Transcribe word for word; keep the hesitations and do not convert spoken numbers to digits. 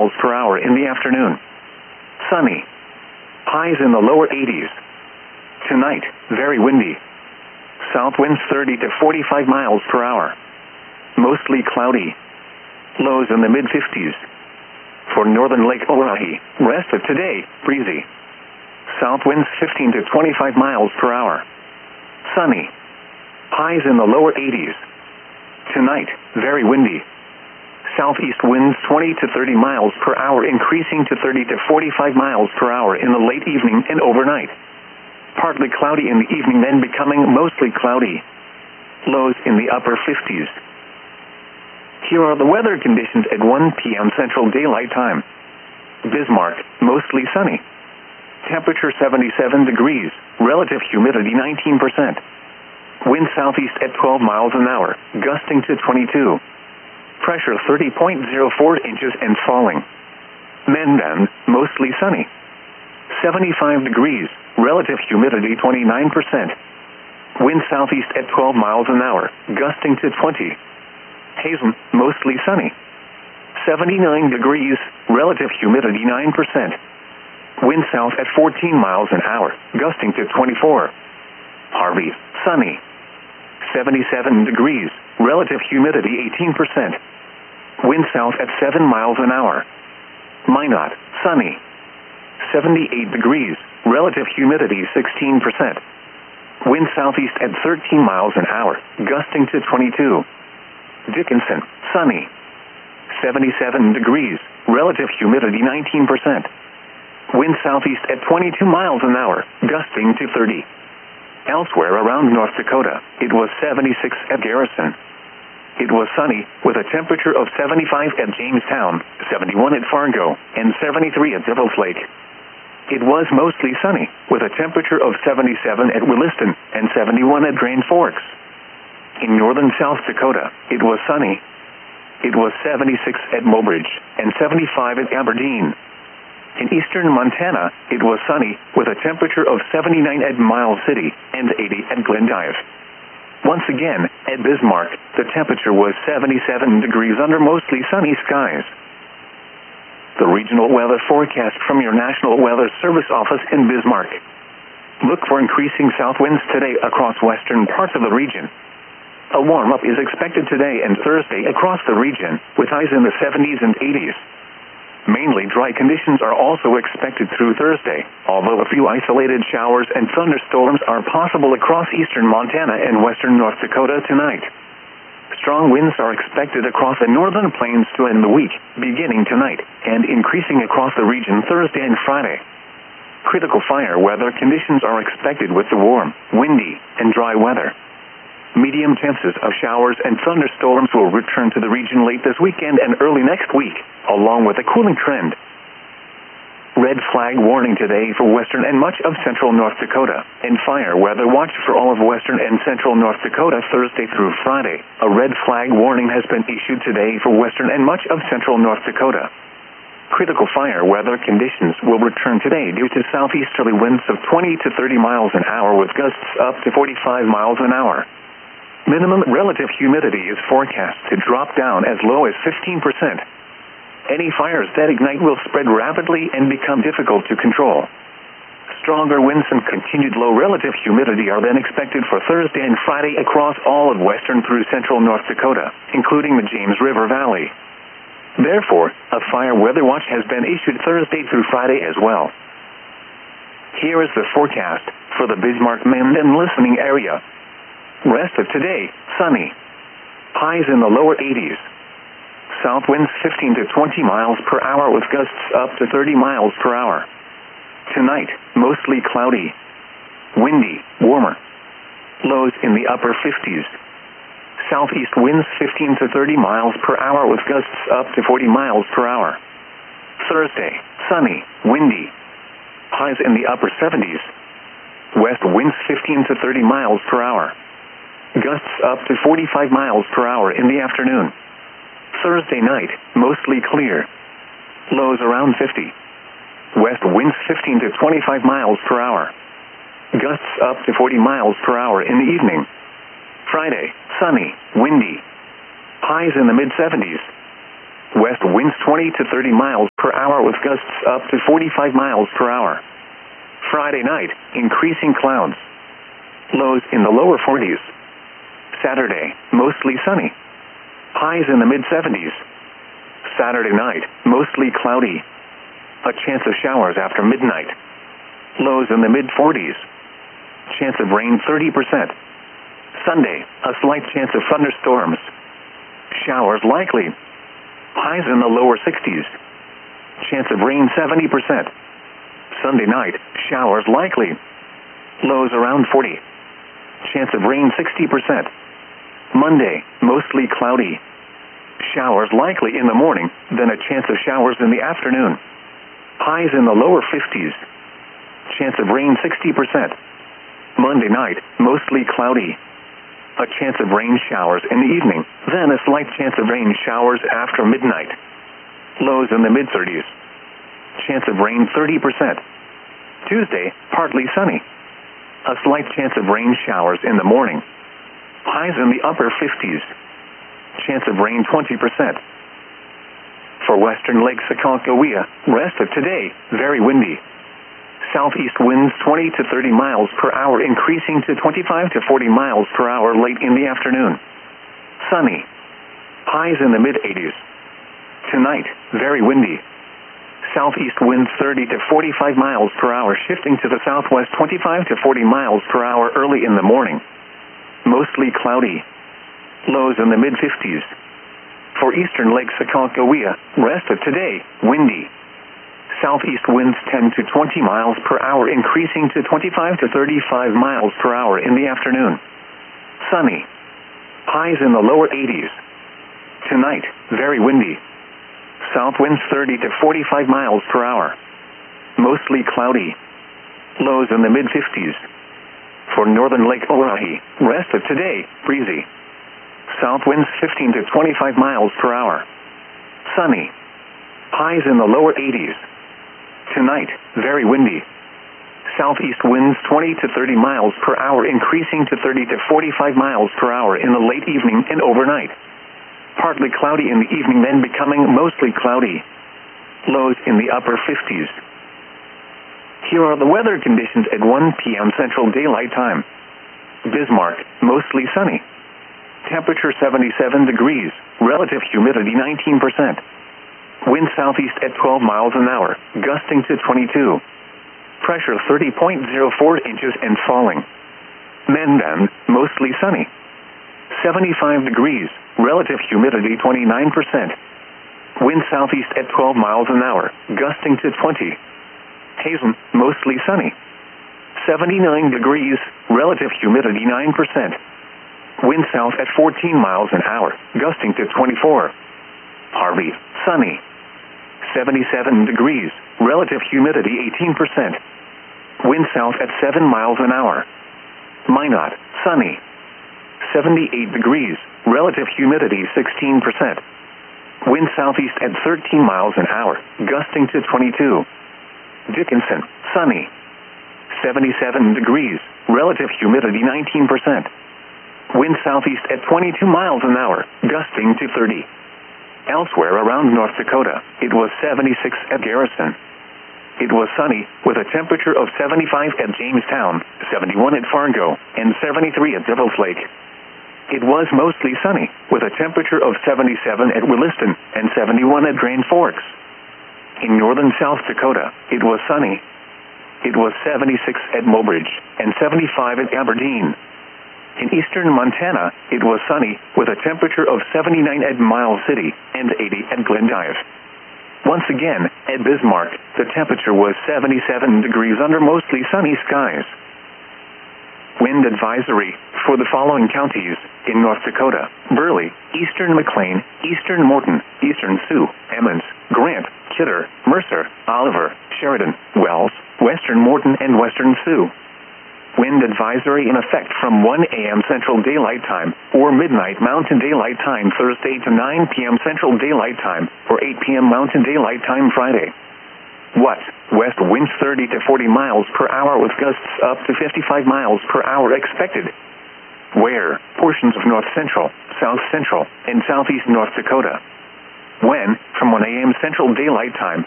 miles per hour in the afternoon. Sunny. Highs in the lower eighties. Tonight, very windy. South winds thirty to forty-five miles per hour. Mostly cloudy. Lows in the mid-fifties. For northern Lake Oahe, rest of today, breezy. South winds fifteen to twenty-five miles per hour. Sunny. Highs in the lower eighties. Tonight, very windy. Southeast winds twenty to thirty miles per hour, increasing to thirty to forty-five miles per hour in the late evening and overnight. Partly cloudy in the evening, then becoming mostly cloudy. Lows in the upper fifties. Here are the weather conditions at one p m Central Daylight Time. Bismarck, mostly sunny. Temperature seventy-seven degrees, relative humidity nineteen percent. Wind southeast at twelve miles an hour, gusting to twenty-two. Pressure thirty point zero four inches and falling. Mendon, mostly sunny. seventy-five degrees, relative humidity twenty-nine percent. Wind southeast at twelve miles an hour, gusting to twenty. Hazen, mostly sunny. seventy-nine degrees, relative humidity nine percent. Wind south at fourteen miles an hour, gusting to twenty-four. Harvey, sunny. seventy-seven degrees, relative humidity eighteen percent. Wind south at seven miles an hour. Minot, sunny. seventy-eight degrees, relative humidity sixteen percent. Wind southeast at thirteen miles an hour, gusting to twenty-two. Dickinson, sunny. seventy-seven degrees, relative humidity nineteen percent. Wind southeast at twenty-two miles an hour, gusting to thirty. Elsewhere around North Dakota, it was seventy-six at Garrison. It was sunny, with a temperature of seventy-five at Jamestown, seventy-one at Fargo, and seventy-three at Devil's Lake. It was mostly sunny, with a temperature of seventy-seven at Williston, and seventy-one at Grand Forks. In northern South Dakota, it was sunny. It was seventy-six at Mobridge, and seventy-five at Aberdeen. In eastern Montana, it was sunny, with a temperature of seventy-nine at Miles City, and eighty at Glendive. Once again, at Bismarck, the temperature was seventy-seven degrees under mostly sunny skies. The regional weather forecast from your National Weather Service office in Bismarck. Look for increasing south winds today across western parts of the region. A warm-up is expected today and Thursday across the region, with highs in the seventies and eighties. Mainly dry conditions are also expected through Thursday, although a few isolated showers and thunderstorms are possible across eastern Montana and western North Dakota tonight. Strong winds are expected across the northern plains to end the week, beginning tonight, and increasing across the region Thursday and Friday. Critical fire weather conditions are expected with the warm, windy, and dry weather. Medium chances of showers and thunderstorms will return to the region late this weekend and early next week, along with a cooling trend. Red flag warning today for western and much of central North Dakota, and fire weather watch for all of western and central North Dakota Thursday through Friday. A red flag warning has been issued today for western and much of central North Dakota. Critical fire weather conditions will return today due to southeasterly winds of twenty to thirty miles an hour with gusts up to forty-five miles an hour. Minimum relative humidity is forecast to drop down as low as fifteen percent. Any fires that ignite will spread rapidly and become difficult to control. Stronger winds and continued low relative humidity are then expected for Thursday and Friday across all of western through central North Dakota, including the James River Valley. Therefore, a fire weather watch has been issued Thursday through Friday as well. Here is the forecast for the Bismarck-Mendon listening area. Rest of today, sunny. Highs in the lower eighties. South winds fifteen to twenty miles per hour with gusts up to thirty miles per hour. Tonight, mostly cloudy. Windy, warmer. Lows in the upper fifties. Southeast winds fifteen to thirty miles per hour with gusts up to forty miles per hour. Thursday, sunny, windy. Highs in the upper seventies. West winds fifteen to thirty miles per hour. Gusts up to forty-five miles per hour in the afternoon. Thursday night, mostly clear. Lows around fifty. West winds fifteen to twenty-five miles per hour. Gusts up to forty miles per hour in the evening. Friday, sunny, windy. Highs in the mid-seventies. west winds twenty to thirty miles per hour with gusts up to forty-five miles per hour. Friday night, increasing clouds. Lows in the lower forties. Saturday, mostly sunny. Highs in the mid seventies. Saturday night, mostly cloudy. A chance of showers after midnight. Lows in the mid forties. Chance of rain thirty percent. Sunday, a slight chance of thunderstorms. Showers likely. Highs in the lower sixties. Chance of rain seventy percent. Sunday night, showers likely. Lows around forty. Chance of rain sixty percent. Monday, mostly cloudy. Showers likely in the morning, then a chance of showers in the afternoon. Highs in the lower fifties. Chance of rain sixty percent. Monday night, mostly cloudy. A chance of rain showers in the evening, then a slight chance of rain showers after midnight. Lows in the mid thirties. Chance of rain thirty percent. Tuesday, partly sunny. A slight chance of rain showers in the morning. Highs in the upper fifties. Chance of rain twenty percent. For western Lake Aconcagua, rest of today, very windy. Southeast winds twenty to thirty miles per hour, increasing to twenty-five to forty miles per hour late in the afternoon. Sunny. Highs in the mid eighties. Tonight, very windy. Southeast winds thirty to forty-five miles per hour, shifting to the southwest twenty-five to forty miles per hour early in the morning. Mostly cloudy. Lows in the mid fifties. For eastern Lake Aconcagua, rest of today, windy. Southeast winds ten to twenty miles per hour, increasing to twenty-five to thirty-five miles per hour in the afternoon. Sunny. Highs in the lower eighties. Tonight, very windy. South winds thirty to forty-five miles per hour. Mostly cloudy. Lows in the mid fifties. For northern Lake Oahe, rest of today, breezy. South winds fifteen to twenty-five miles per hour. Sunny. Highs in the lower eighties. Tonight, very windy. Southeast winds twenty to thirty miles per hour, increasing to thirty to forty-five miles per hour in the late evening and overnight. Partly cloudy in the evening, then becoming mostly cloudy. Lows in the upper fifties. Here are the weather conditions at one p m Central Daylight Time. Bismarck, mostly sunny. Temperature seventy-seven degrees, relative humidity nineteen percent. Wind southeast at twelve miles an hour, gusting to twenty-two. Pressure thirty point zero four inches and falling. Mendon, mostly sunny. seventy-five degrees, relative humidity twenty-nine percent. Wind southeast at twelve miles an hour, gusting to twenty. Hazen, mostly sunny. seventy-nine degrees, relative humidity nine percent. Wind south at fourteen miles an hour, gusting to twenty-four. Harvey, sunny. seventy-seven degrees, relative humidity eighteen percent. Wind south at seven miles an hour. Minot, sunny. seventy-eight degrees, relative humidity sixteen percent. Wind southeast at thirteen miles an hour, gusting to twenty-two. Dickinson, sunny. seventy-seven degrees, relative humidity nineteen percent. Wind southeast at twenty-two miles an hour, gusting to thirty. Elsewhere around North Dakota, it was seventy-six at Garrison. It was sunny, with a temperature of seventy-five at Jamestown, seventy-one at Fargo, and seventy-three at Devil's Lake. It was mostly sunny, with a temperature of seventy-seven at Williston and seventy-one at Grand Forks. In northern South Dakota, it was sunny. It was seventy-six at Mobridge and seventy-five at Aberdeen. In eastern Montana, it was sunny, with a temperature of seventy-nine at Miles City and eighty at Glendive. Once again, at Bismarck, the temperature was seventy-seven degrees under mostly sunny skies. Wind advisory for the following counties in North Dakota: Burley, eastern McLean, eastern Morton, eastern Sioux, Emmons, Grant, Kidder, Mercer, Oliver, Sheridan, Wells, western Morton, and western Sioux. Wind advisory in effect from one a m Central Daylight Time or midnight Mountain Daylight Time Thursday to nine p m Central Daylight Time or eight p m Mountain Daylight Time Friday. What? West winds thirty to forty miles per hour with gusts up to fifty-five miles per hour expected. Where? Portions of north central, south central, and southeast North Dakota. when, from one a.m. Central Daylight Time